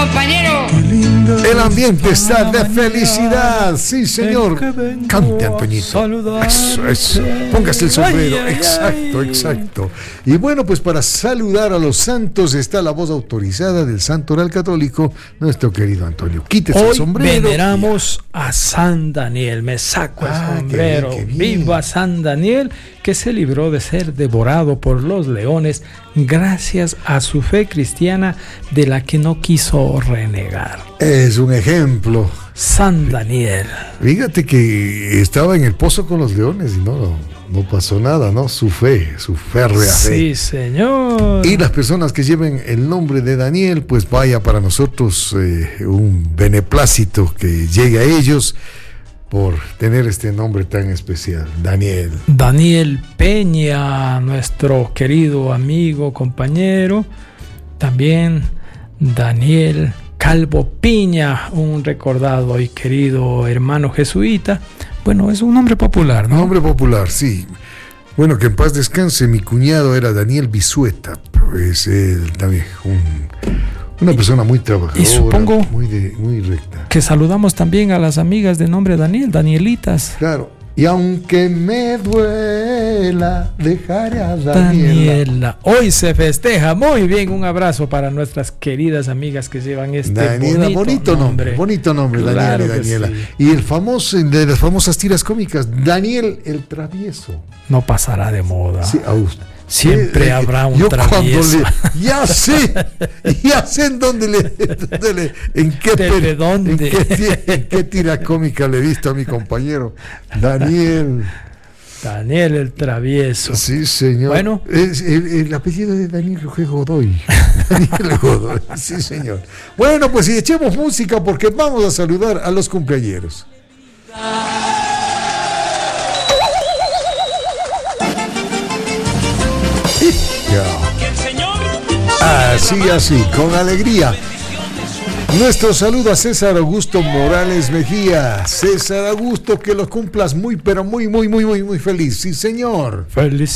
compañero. El ambiente está de felicidad. Sí, señor. Cante, Antoñito. Eso. Póngase el sombrero. Exacto. Y bueno, pues para saludar a los santos está la voz autorizada del Santo Oral Católico, nuestro querido Antonio. Quítese el sombrero. Hoy veneramos a San Daniel. Me saco el sombrero. Qué bien. Viva San Daniel, que se libró de ser devorado por los leones gracias a su fe cristiana de la que no quiso renegar. Es un ejemplo. San Daniel. Fíjate que estaba en el pozo con los leones y no pasó nada, ¿no? Su férrea fe. Sí, señor. Y las personas que lleven el nombre de Daniel, pues vaya para nosotros un beneplácito que llegue a ellos por tener este nombre tan especial, Daniel. Daniel Peña, nuestro querido amigo, compañero. También Daniel Calvo Piña, un recordado y querido hermano jesuita. Bueno, es un nombre popular, ¿no? Nombre popular, sí. Bueno, que en paz descanse, mi cuñado era Daniel Bisueta, pues él también una persona muy trabajadora, y supongo muy recta. Que saludamos también a las amigas de nombre Daniel, Danielitas. Claro. Y aunque me duela, dejaré a Daniela. Hoy se festeja muy bien. Un abrazo para nuestras queridas amigas que llevan Daniela, bonito nombre, claro, Daniela y Daniela. Sí. Y el famoso, de las famosas tiras cómicas, Daniel el Travieso. No pasará de moda. Sí, siempre habrá un travieso. Ya sé en dónde en qué tira cómica le he visto a mi compañero Daniel el Travieso. Sí, señor. Bueno, el apellido de Daniel Godoy. Daniel Godoy, sí, señor. Bueno, pues si echemos música porque vamos a saludar a los cumpleañeros. Así, con alegría. Nuestro saludo a César Augusto Morales Mejía. César Augusto, que lo cumplas muy feliz. Sí, señor.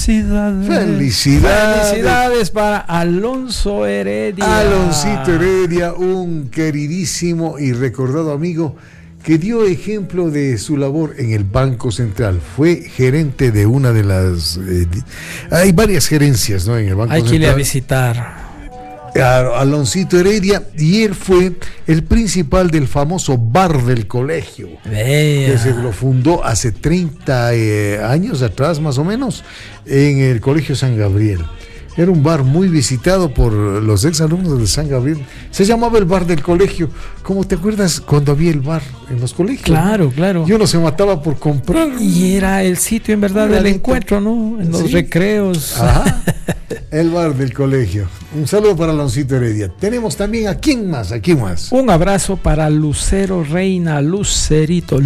Felicidades para Alonso Heredia. Aloncito Heredia, un queridísimo y recordado amigo que dio ejemplo de su labor en el Banco Central. Fue gerente de una de las... hay varias gerencias, ¿no?, en el Banco Central. Hay que ir a visitar. Aloncito Heredia, y él fue el principal del famoso bar del colegio. Que se lo fundó hace 30 años atrás, más o menos, en el Colegio San Gabriel. Era un bar muy visitado por los exalumnos de San Gabriel. Se llamaba el bar del colegio. ¿Cómo te acuerdas cuando había el bar en los colegios? Claro. Y uno se mataba por comprar. Y era el sitio, en verdad, del encuentro, ¿no? En los recreos. Ajá. El bar del colegio. Un saludo para Aloncito Heredia. Tenemos también ¿a quién más? Un abrazo para Lucero Reina, Lucerito.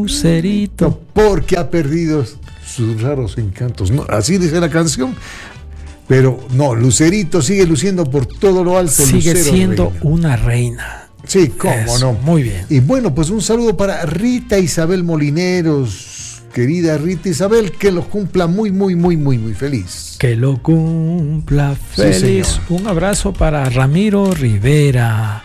Porque ha perdido sus raros encantos. No, así dice la canción. Pero no, Lucerito sigue luciendo por todo lo alto. Sigue Lucero siendo reina. Una reina. Sí, cómo Eso, no. Muy bien. Y bueno, pues un saludo para Rita Isabel Molineros. Querida Rita Isabel, que lo cumpla muy feliz. Que lo cumpla feliz. Sí, un abrazo para Ramiro Rivera.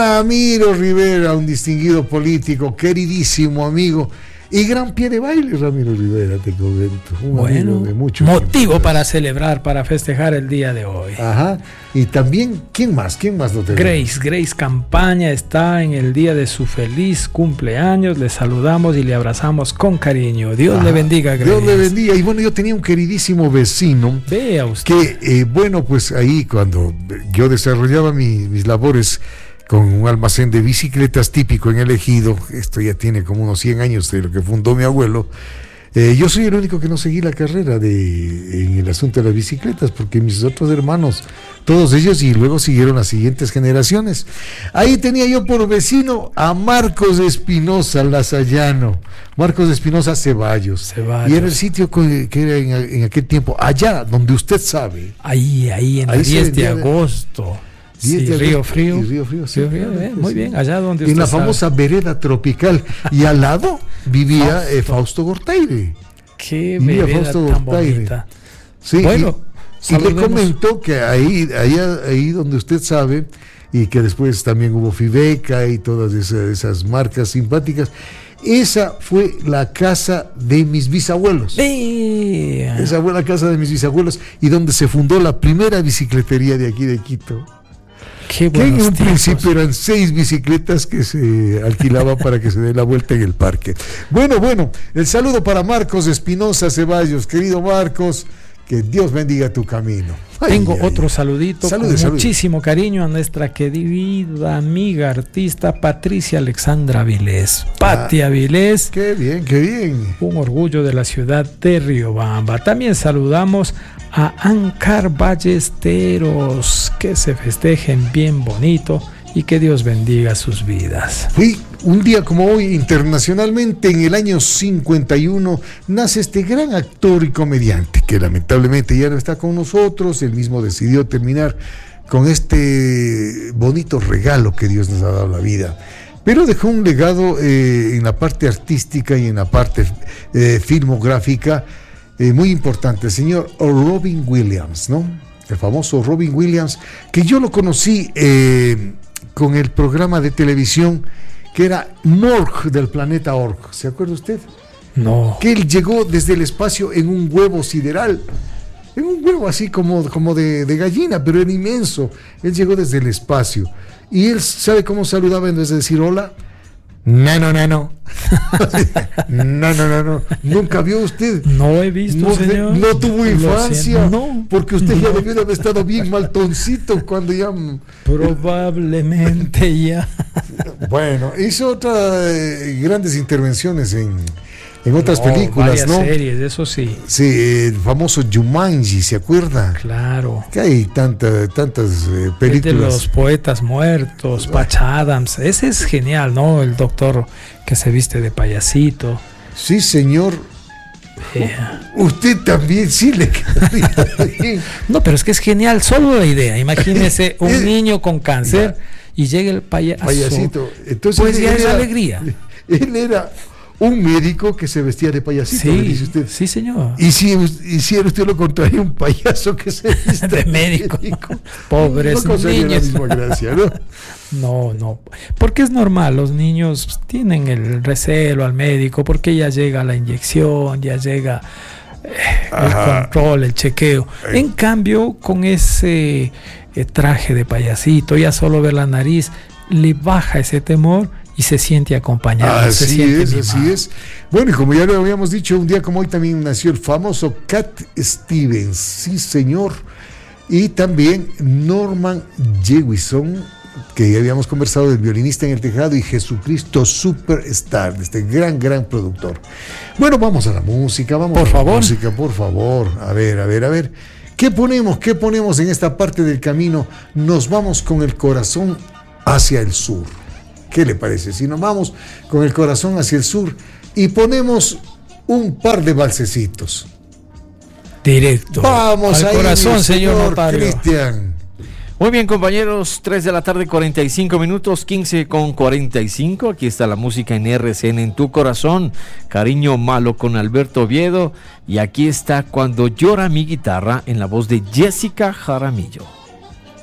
Un distinguido político, queridísimo amigo. Y gran pie de baile, Ramiro Rivera, te comento. Bueno, de mucho motivo tiempo. Para celebrar, para festejar el día de hoy. Ajá. Y también, ¿quién más no te Grace Campaña está en el día de su feliz cumpleaños. Le saludamos y le abrazamos con cariño. Dios le bendiga, Grace. Dios le bendiga. Y bueno, yo tenía un queridísimo vecino. Vea usted. Que, bueno, pues ahí cuando yo desarrollaba mis labores con un almacén de bicicletas típico en el Ejido, esto ya tiene como unos 100 años de lo que fundó mi abuelo, yo soy el único que no seguí la carrera en el asunto de las bicicletas, porque mis otros hermanos, todos ellos, y luego siguieron las siguientes generaciones. Ahí tenía yo por vecino a Marcos Espinosa Lasallano, Marcos Espinosa Ceballos. Y era el sitio que era en aquel tiempo, allá donde usted sabe. Ahí en el 10 de agosto. Sí, Río Frío. Muy bien, allá donde usted en la famosa vereda tropical. Y al lado vivía Fausto Gortaire. Qué vereda tan bonita. Sí, bueno, y le comento que ahí donde usted sabe, y que después también hubo Fibeca y todas esas marcas simpáticas. Esa fue la casa de mis bisabuelos. Esa fue la casa de mis bisabuelos y donde se fundó la primera bicicletería de aquí de Quito. Que en un principio eran 6 bicicletas que se alquilaban para que se dé la vuelta en el parque. Bueno, el saludo para Marcos Espinosa Ceballos. Querido Marcos, que Dios bendiga tu camino. Tengo otro saludito con muchísimo cariño a nuestra querida amiga artista Patricia Alexandra Vilés. Patia Vilés. Qué bien. Un orgullo de la ciudad de Riobamba. También saludamos a Ancar Ballesteros, que se festejen bien bonito y que Dios bendiga sus vidas. Un día como hoy, internacionalmente, en el año 51, nace este gran actor y comediante que lamentablemente ya no está con nosotros. Él mismo decidió terminar con este bonito regalo que Dios nos ha dado a la vida. Pero dejó un legado en la parte artística y en la parte filmográfica muy importante, el señor Robin Williams, ¿no? El famoso Robin Williams, que yo lo conocí con el programa de televisión que era Mork del planeta Ork. ¿Se acuerda usted? No. Que él llegó desde el espacio en un huevo sideral, en un huevo así como de gallina, pero era inmenso. Él llegó desde el espacio. Y él, ¿sabe cómo saludaba en vez de decir hola? No. No. ¿Nunca vio usted? No he visto, señor. No tuvo infancia. No. Porque usted ya debió de haber estado bien maltoncito cuando ya... Probablemente ya. Bueno, hizo otras grandes intervenciones en otras películas, ¿no? Series, eso sí. Sí, el famoso Jumanji, ¿se acuerda? Claro. Que hay tantas películas. De los poetas muertos, Patch Adams. Ese es genial, ¿no? El doctor que se viste de payasito. Sí, señor. Usted también sí le queda bien. No, pero es que es genial, solo la idea. Imagínese un niño con cáncer y llega el payasito. Entonces, pues ya es alegría. Él era un médico que se vestía de payasito, sí, me dice usted. Sí, señor. Y si era usted lo contrario, un payaso que se viste de médico. Pobres no niños. La misma gracia, ¿no? No. Porque es normal, los niños tienen el recelo al médico, porque ya llega la inyección, ya llega el control, el chequeo. En cambio, con ese traje de payasito, ya solo ver la nariz, le baja ese temor y se siente acompañado. Así es. Bueno, y como ya lo habíamos dicho, un día como hoy también nació el famoso Cat Stevens, sí señor, y también Norman Jewison, que ya habíamos conversado, del violinista en el tejado, y Jesucristo Superstar, de este gran productor. Bueno, vamos a la música, por favor. A ver. ¿Qué ponemos en esta parte del camino? Nos vamos con el corazón hacia el sur. ¿Qué le parece? Si nos vamos con el corazón hacia el sur y ponemos un par de valsecitos. Directo. Vamos al corazón, señor notario. Cristian. Muy bien, compañeros, 3 de la tarde, 45 minutos, 15:45. Aquí está la música en RCN en tu corazón. Cariño Malo con Alberto Oviedo. Y aquí está Cuando llora mi guitarra en la voz de Jessica Jaramillo.